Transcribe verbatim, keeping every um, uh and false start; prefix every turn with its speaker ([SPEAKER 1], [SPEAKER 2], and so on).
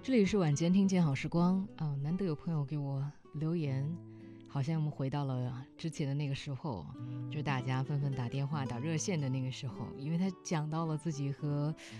[SPEAKER 1] 这里是晚间听见好时光啊，难得有朋友给我留言，好像我们回到了之前的那个时候，就是大家纷纷打电话打热线的那个时候，因为他讲到了自己和